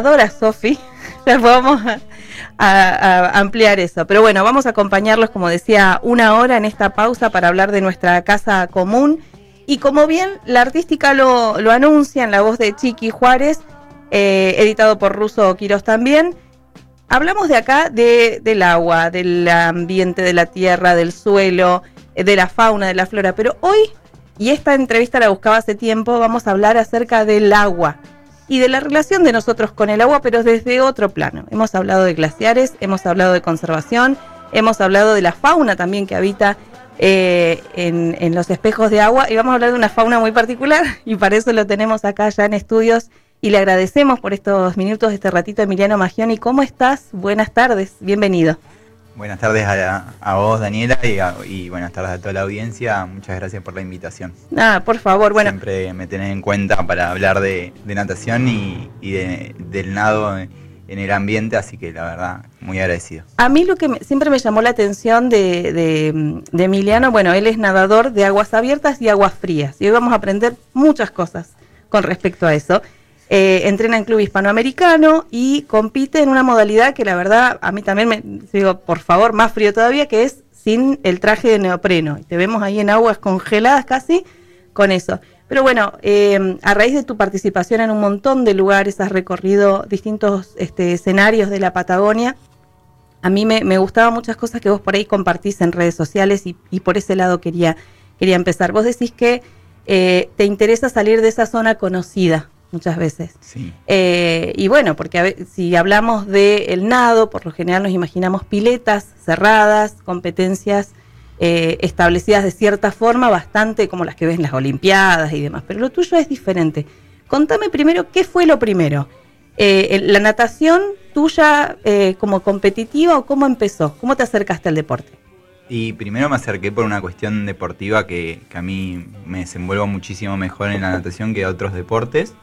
Sofi, ya vamos a ampliar eso. Pero bueno, vamos a acompañarlos, como decía, una hora en esta pausa para hablar de nuestra casa común. Y como bien la artística lo anuncia en la voz de Chiqui Juárez, editado por Russo Quirós también, hablamos de acá del agua, del ambiente, de la tierra, del suelo, de la fauna, de la flora. Pero hoy, y esta entrevista la buscaba hace tiempo, vamos a hablar acerca del agua y de la relación de nosotros con el agua, pero desde otro plano. Hemos hablado de glaciares, hemos hablado de conservación, hemos hablado de la fauna también que habita en los espejos de agua, y vamos a hablar de una fauna muy particular, y para eso lo tenemos acá ya en estudios, y le agradecemos por estos minutos, este ratito, Emiliano Maggioni. ¿Cómo estás? Buenas tardes, bienvenido. Buenas tardes a vos, Daniela, y buenas tardes a toda la audiencia. Muchas gracias por la invitación. Por favor. Bueno, siempre me tenés en cuenta para hablar de natación y del nado en el ambiente, así que la verdad, muy agradecido. A mí lo que siempre me llamó la atención de Emiliano, bueno, él es nadador de aguas abiertas y aguas frías, y hoy vamos a aprender muchas cosas con respecto a eso. Entrena en Club Hispanoamericano y compite en una modalidad que la verdad a mí también me digo, por favor, más frío todavía, que es sin el traje de neopreno. Te vemos ahí en aguas congeladas casi con eso. Pero bueno, a raíz de tu participación en un montón de lugares, has recorrido distintos escenarios de la Patagonia. A mí me gustaban muchas cosas que vos por ahí compartís en redes sociales, y por ese lado quería empezar. Vos decís que te interesa salir de esa zona conocida muchas veces. Sí. Y bueno, porque si hablamos del nado, por lo general nos imaginamos piletas cerradas, competencias establecidas de cierta forma, bastante como las que ves en las Olimpiadas y demás. Pero lo tuyo es diferente. Contame primero, ¿qué fue lo primero? ¿La natación tuya como competitiva o cómo empezó? ¿Cómo te acercaste al deporte? Y primero me acerqué por una cuestión deportiva que a mí me desenvuelvo muchísimo mejor en la natación que en otros deportes.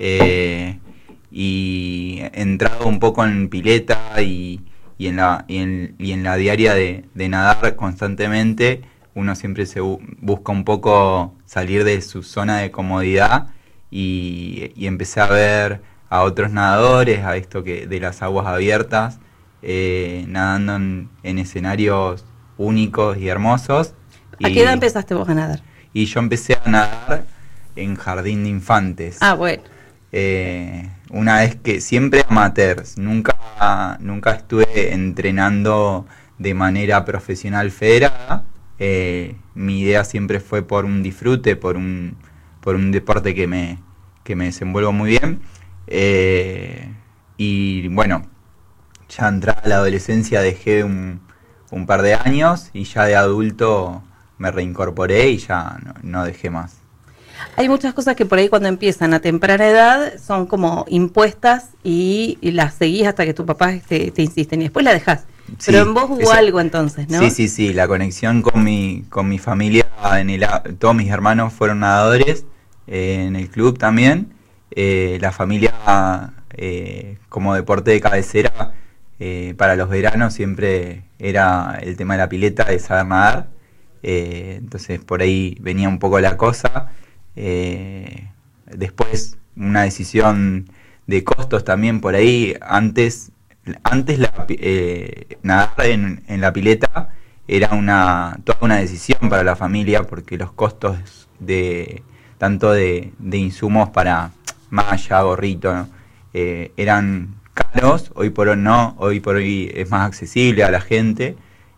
Y he entrado un poco en pileta y en la diaria de nadar constantemente. Uno siempre se busca un poco salir de su zona de comodidad, y empecé a ver a otros nadadores, a esto que de las aguas abiertas, nadando en escenarios únicos y hermosos. ¿A qué edad empezaste vos a nadar? Y yo empecé a nadar en jardín de infantes. Bueno. Una vez que siempre amateurs, nunca estuve entrenando de manera profesional federada. Mi idea siempre fue por un disfrute, por un deporte que me desenvuelvo muy bien. Y bueno, ya entrada la adolescencia dejé un par de años, y ya de adulto me reincorporé y ya no dejé más. Hay muchas cosas que por ahí cuando empiezan a temprana edad son como impuestas y las seguís hasta que tu papá te insisten y después la dejás. Pero sí, en vos hubo algo entonces, ¿no? Sí, la conexión con mi familia, todos mis hermanos fueron nadadores, en el club también. La familia como deporte de cabecera para los veranos siempre era el tema de la pileta, de saber nadar. Entonces por ahí venía un poco la cosa. Después una decisión de costos también por ahí. Antes nadar en la pileta era toda una decisión para la familia, porque los costos tanto de insumos para malla, gorrito, ¿no? Eran caros. Hoy por hoy no, hoy por hoy es más accesible a la gente.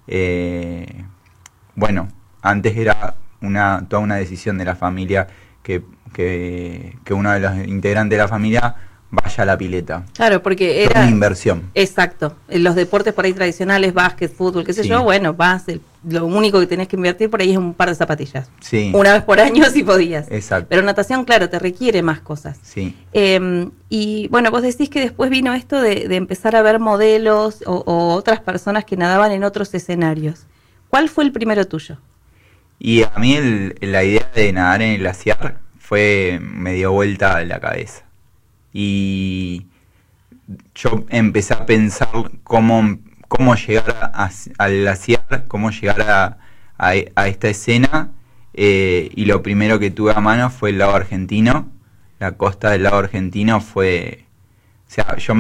Bueno, antes era toda una decisión de la familia que uno de los integrantes de la familia vaya a la pileta. Claro, porque era una inversión. Exacto. En los deportes por ahí tradicionales, básquet, fútbol, qué sé yo, bueno, lo único que tenés que invertir por ahí es un par de zapatillas. Sí. Una vez por año si podías. Exacto. Pero natación, claro, te requiere más cosas. Sí. Y bueno, vos decís que después vino esto de empezar a ver modelos o otras personas que nadaban en otros escenarios. ¿Cuál fue el primero tuyo? Y a mí la idea de nadar en el glaciar me dio vuelta a la cabeza. Y yo empecé a pensar cómo llegar al glaciar, cómo llegar a esta escena, y lo primero que tuve a mano fue el lago argentino. La costa del lago argentino fue... O sea, yo